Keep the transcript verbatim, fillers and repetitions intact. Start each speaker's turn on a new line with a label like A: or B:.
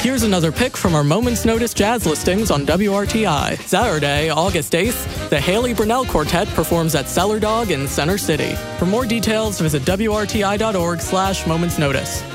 A: Here's another pick from our Moments Notice jazz listings on W R T I. Saturday, August eighth, the Haley Brunell Quartet performs at Cellar Dog in Center City. For more details, visit W R T I dot org slash Moments Notice.